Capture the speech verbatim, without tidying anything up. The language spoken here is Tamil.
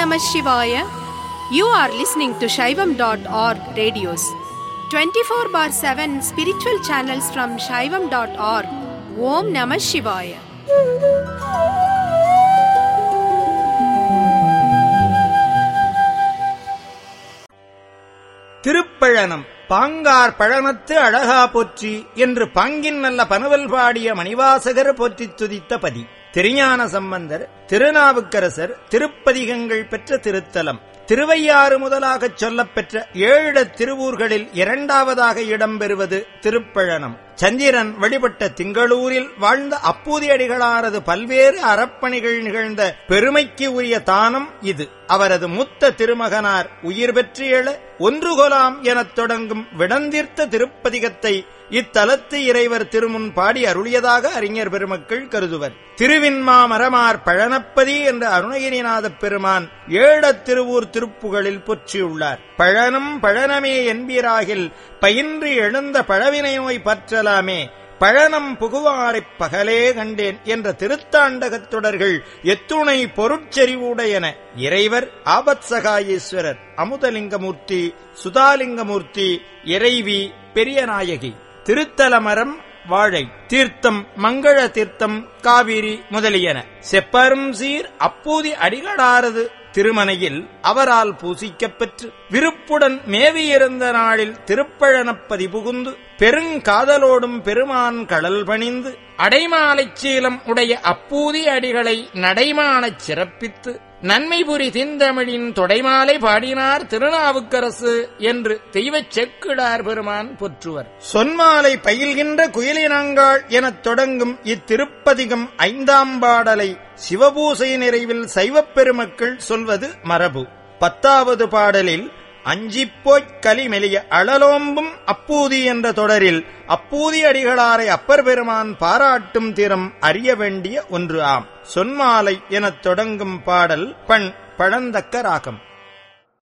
Namah Shivaya. You are listening to Shaivam dot org radios. twenty-four bar seven spiritual channels from Shaivam dot org. Om Namah Shivaya. Thiruppazhanam Bhangarh பழனத்து அழகா போற்றி என்று பாங்கின் நல்ல பனுவல் பாடிய மணிவாசகர் போற்றித் துதித்த பதி. திருஞான சம்பந்தர், திருநாவுக்கரசர் திருப்பதிகங்கள் பெற்ற திருத்தலம். திருவையாறு முதலாகச் சொல்லப் பெற்ற ஏழு திருவூர்களில் இரண்டாவதாக இடம்பெறுவது திருப்பழனம். சந்திரன் வழிபட்ட திங்களூரில் வாழ்ந்த அப்பூதியடிகளாரது பல்வேறு அறப்பணிகள் நிகழ்ந்த பெருமைக்கு உரிய தானம் இது. அவரது மூத்த திருமகனார் உயிர் பெற்று எழ ஒன்று கொலாம் எனத் தொடங்கும் விடந்தீர்த்த திருப்பதிகத்தை இத்தலத்து இறைவர் திருமுன் பாடி அருளியதாக அறிஞர் பெருமக்கள் கருதுவர். திருவின்மா மரமார் பழனப்பதி என்ற அருணகிரிநாதப் பெருமான் ஏழத் திருவூர் திருப்புகளில் பொற்றியுள்ளார். பழனம் பழனமே என்பீராகில் பயின்று எழுந்த பழவினை நோய் பற்றலாமே, பழனம் புகுவாரைப் பகலே கண்டேன் என்ற திருத்தாண்டகத் தொடர்கள் எத்துணை பொருட்செறிவுடையன. இறைவர் ஆபத்சகாயேஸ்வரர், அமுதலிங்கமூர்த்தி, சுதாலிங்கமூர்த்தி, இறைவி பெரியநாயகி. திருத்தலமரம் வாழை, தீர்த்தம் மங்கள தீர்த்தம், காவிரி முதலியன. செப்பரும் சீர் அப்பூதி அடிகளாரது திருமனையில் அவரால் பூசிக்கப் பெற்று விருப்புடன் மேவியிருந்த நாளில் திருப்பழனப்பதி புகுந்து பெருங்காதலோடும் பெருமான் கடல் பணிந்து அடைமாலைச் சீலம் உடைய அப்பூதி அடிகளை நடைமானச் சிறப்பித்து நன்மைபுரி திந்தமிழின் தொடைமாலை பாடினார் திருநாவுக்கரசு என்று தெய்வச் செக்கிடார் பெருமான் போற்றுவர். சொன்மாலை பயில்கின்ற குயிலினங்காள் எனத் தொடங்கும் இத்திருப்பதிகம் ஐந்தாம் பாடலை சிவபூசை நிறைவில் சைவப் பெருமக்கள் சொல்வது மரபு. பத்தாவது பாடலில் அஞ்சிப்போய்க் கலிமெலிய அழலோம்பும் அப்பூதி என்ற தொடரில் அப்பூதி அடிகளாரை அப்பர் பெருமான் பாராட்டும் திறம் அறிய வேண்டிய ஒன்று ஆம். சொன்மாலை எனத் தொடங்கும் பாடல் பண் பழந்தக்க ராகம்.